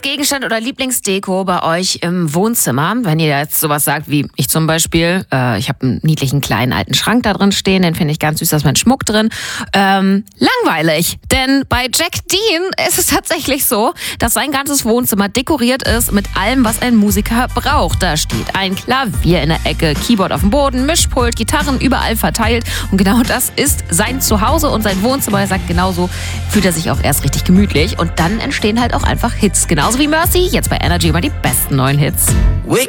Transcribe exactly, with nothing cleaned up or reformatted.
Lieblingsgegenstand oder Lieblingsdeko bei euch im Wohnzimmer? Wenn ihr jetzt sowas sagt wie ich zum Beispiel, äh, ich habe einen niedlichen kleinen alten Schrank da drin stehen, den finde ich ganz süß, da ist mein Schmuck drin. Ähm, langweilig, denn bei Jack Dean ist es tatsächlich so, dass sein ganzes Wohnzimmer dekoriert ist mit allem, was ein Musiker braucht. Da steht ein Klavier in der Ecke, Keyboard auf dem Boden, Mischpult, Gitarren überall verteilt. Und genau das ist sein Zuhause und sein Wohnzimmer. Er sagt, genauso fühlt er sich auch erst richtig gemütlich. Und dann entstehen halt auch einfach Hits. Genauso wie Mercy, jetzt bei Energy immer die besten neuen Hits.